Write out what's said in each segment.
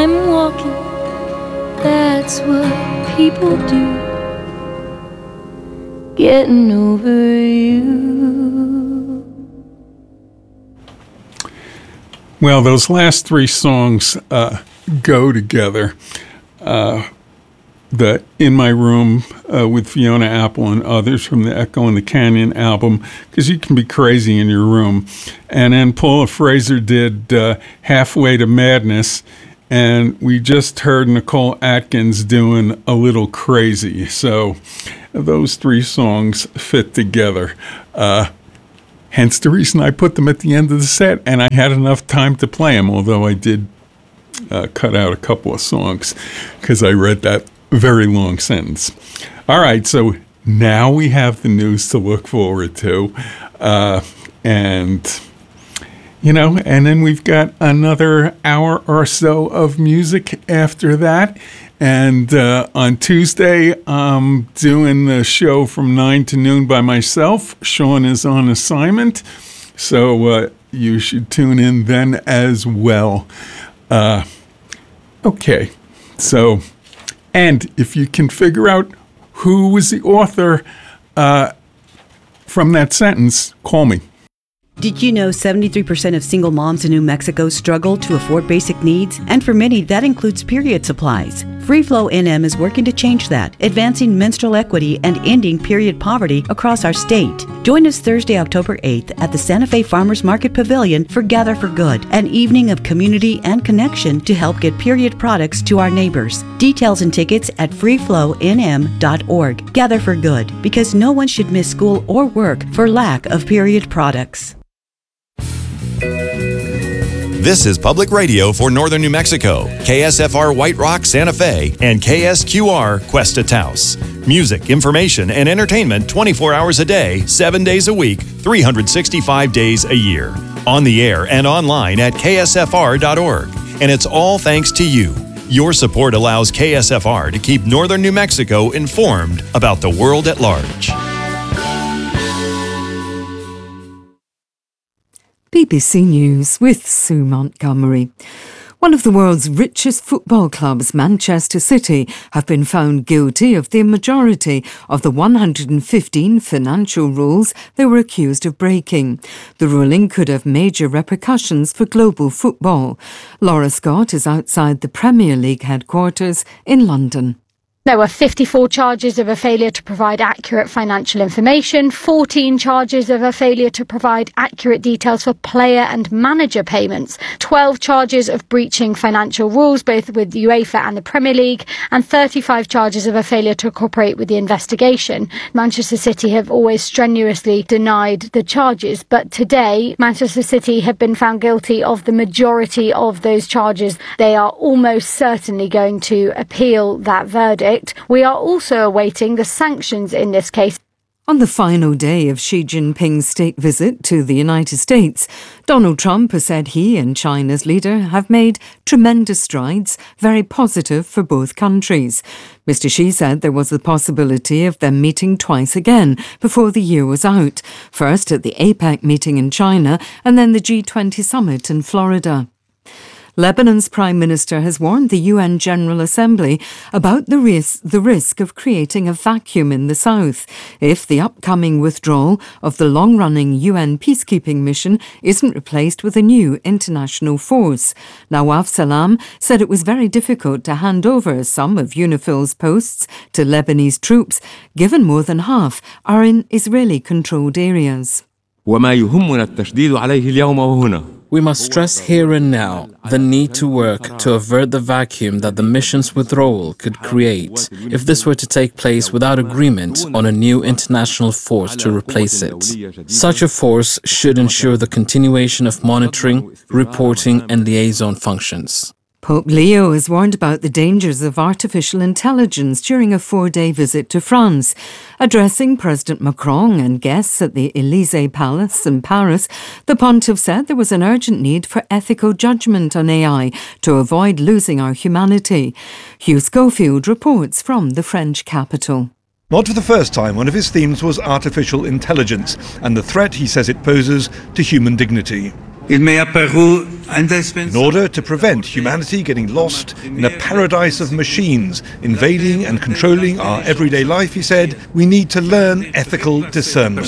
I'm walking, that's what people do. Getting over you. Well, those last three songs go together. The In My Room with Fiona Apple and others from the Echo and the Canyon album, because you can be crazy in your room. And then Paula Fraser did Halfway to Madness, and we just heard Nicole Atkins doing A Little Crazy. So those three songs fit together. Hence the reason I put them at the end of the set, and I had enough time to play them, although I did cut out a couple of songs because I read that very long sentence. All right, so now we have the news to look forward to. And then we've got another hour or so of music after that. And on Tuesday, I'm doing the show from 9 to noon by myself. Sean is on assignment, so you should tune in then as well. Okay, so, and if you can figure out who was the author from that sentence, call me. Did you know 73% of single moms in New Mexico struggle to afford basic needs? And for many, that includes period supplies. FreeFlow NM is working to change that, advancing menstrual equity and ending period poverty across our state. Join us Thursday, October 8th at the Santa Fe Farmers Market Pavilion for Gather for Good, an evening of community and connection to help get period products to our neighbors. Details and tickets at freeflownm.org. Gather for Good, because no one should miss school or work for lack of period products. This is Public Radio for Northern New Mexico, KSFR White Rock, Santa Fe, and KSQR Cuesta Taos. Music, information, and entertainment 24 hours a day, 7 days a week, 365 days a year. On the air and online at ksfr.org. And it's all thanks to you. Your support allows KSFR to keep Northern New Mexico informed about the world at large. BBC News with Sue Montgomery. One of the world's richest football clubs, Manchester City, have been found guilty of the majority of the 115 financial rules they were accused of breaking. The ruling could have major repercussions for global football. Laura Scott is outside the Premier League headquarters in London. There were 54 charges of a failure to provide accurate financial information, 14 charges of a failure to provide accurate details for player and manager payments, 12 charges of breaching financial rules, both with UEFA and the Premier League, and 35 charges of a failure to cooperate with the investigation. Manchester City have always strenuously denied the charges, but today Manchester City have been found guilty of the majority of those charges. They are almost certainly going to appeal that verdict. We are also awaiting the sanctions in this case. On the final day of Xi Jinping's state visit to the United States, Donald Trump has said he and China's leader have made tremendous strides, very positive for both countries. Mr. Xi said there was the possibility of them meeting twice again before the year was out, first at the APEC meeting in China and then the G20 summit in Florida. Lebanon's Prime Minister has warned the UN General Assembly about the risk of creating a vacuum in the south if the upcoming withdrawal of the long-running UN peacekeeping mission isn't replaced with a new international force. Nawaf Salam said it was very difficult to hand over some of UNIFIL's posts to Lebanese troops, given more than half are in Israeli-controlled areas. وما يهمنا التشديد عليه اليوم وهنا. We must stress here and now the need to work to avert the vacuum that the mission's withdrawal could create if this were to take place without agreement on a new international force to replace it. Such a force should ensure the continuation of monitoring, reporting and liaison functions. Pope Leo has warned about the dangers of artificial intelligence during a 4-day visit to France. Addressing President Macron and guests at the Élysée Palace in Paris, the pontiff said there was an urgent need for ethical judgment on AI to avoid losing our humanity. Hugh Schofield reports from the French capital. Not for the first time, one of his themes was artificial intelligence and the threat he says it poses to human dignity. In order to prevent humanity getting lost in a paradise of machines invading and controlling our everyday life, he said, we need to learn ethical discernment.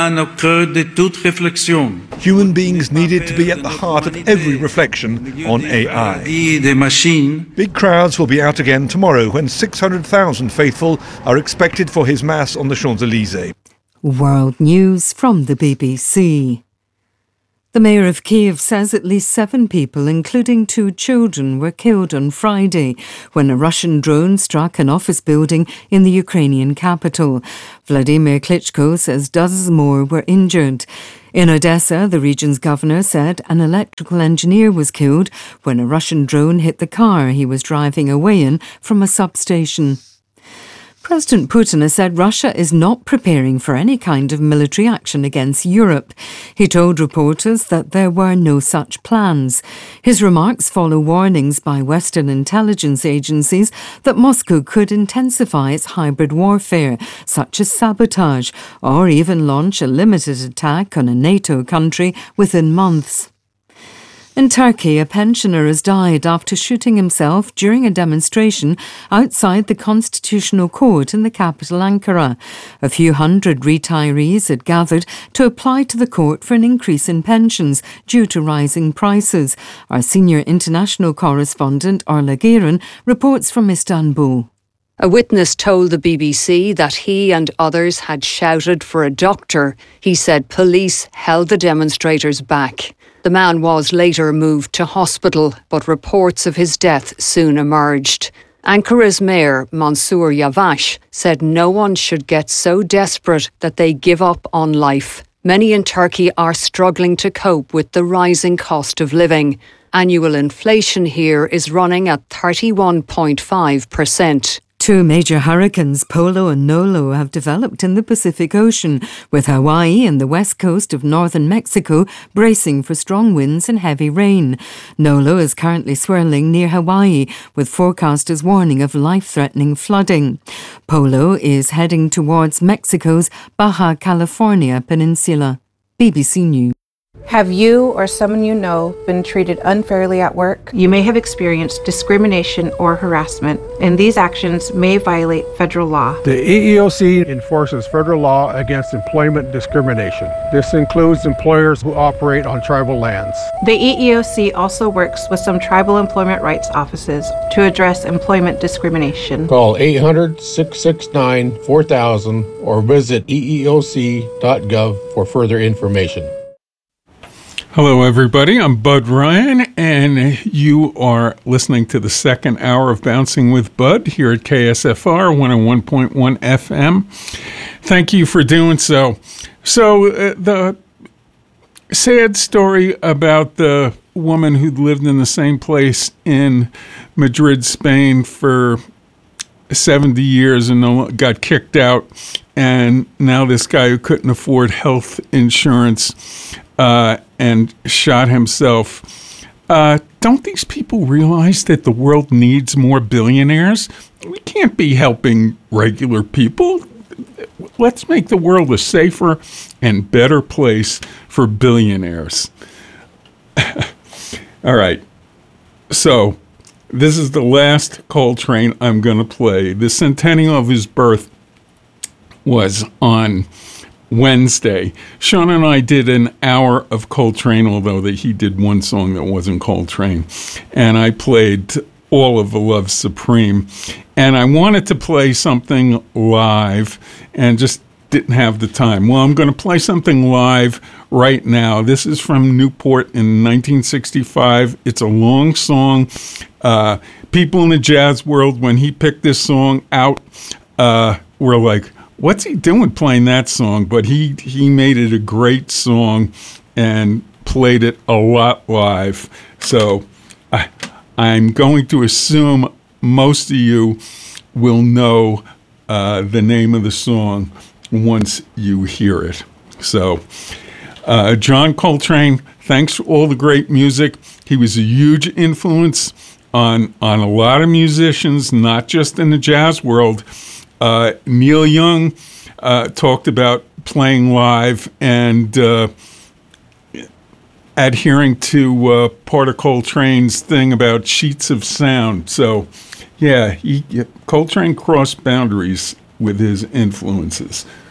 Human beings needed to be at the heart of every reflection on AI. Big crowds will be out again tomorrow when 600,000 faithful are expected for his mass on the Champs-Élysées. World News from the BBC. The mayor of Kiev says at least 7 people, including 2 children, were killed on Friday when a Russian drone struck an office building in the Ukrainian capital. Vladimir Klitschko says dozens more were injured. In Odessa, the region's governor said an electrical engineer was killed when a Russian drone hit the car he was driving away in from a substation. President Putin has said Russia is not preparing for any kind of military action against Europe. He told reporters that there were no such plans. His remarks follow warnings by Western intelligence agencies that Moscow could intensify its hybrid warfare, such as sabotage, or even launch a limited attack on a NATO country within months. In Turkey, a pensioner has died after shooting himself during a demonstration outside the Constitutional Court in the capital Ankara. A few hundred retirees had gathered to apply to the court for an increase in pensions due to rising prices. Our senior international correspondent, Orla Guerin, reports from Istanbul. A witness told the BBC that he and others had shouted for a doctor. He said police held the demonstrators back. The man was later moved to hospital, but reports of his death soon emerged. Ankara's mayor, Mansur Yavaş, said no one should get so desperate that they give up on life. Many in Turkey are struggling to cope with the rising cost of living. Annual inflation here is running at 31.5%. 2 major hurricanes, Polo and Nolo, have developed in the Pacific Ocean, with Hawaii and the west coast of northern Mexico bracing for strong winds and heavy rain. Nolo is currently swirling near Hawaii, with forecasters warning of life-threatening flooding. Polo is heading towards Mexico's Baja California peninsula. BBC News. Have you or someone you know been treated unfairly at work? You may have experienced discrimination or harassment, and these actions may violate federal law. The EEOC enforces federal law against employment discrimination. This includes employers who operate on tribal lands. The EEOC also works with some tribal employment rights offices to address employment discrimination. Call 800-669-4000 or visit eeoc.gov for further information. Hello, everybody. I'm Bud Ryan, and you are listening to the second hour of Bouncing with Bud here at KSFR 101.1 FM. Thank you for doing so. So, the sad story about the woman who'd lived in the same place in Madrid, Spain for 70 years and got kicked out, and now this guy who couldn't afford health insurance and shot himself. Don't these people realize that the world needs more billionaires? We can't be helping regular people. Let's make the world a safer and better place for billionaires. All right. So, this is the last Coltrane I'm going to play. The centennial of his birth was on Wednesday. Sean and I did an hour of Coltrane, although he did one song that wasn't Coltrane. And I played all of the Love Supreme. And I wanted to play something live and just didn't have the time. Well, I'm going to play something live right now. This is from Newport in 1965. It's a long song. People in the jazz world, when he picked this song out, were like, what's he doing playing that song? But he made it a great song and played it a lot live. So I'm going to assume most of you will know the name of the song once you hear it. So John Coltrane, thanks for all the great music. He was a huge influence on a lot of musicians, not just in the jazz world. Neil Young talked about playing live, and adhering to part of Coltrane's thing about sheets of sound. So, yeah, Coltrane crossed boundaries with his influences.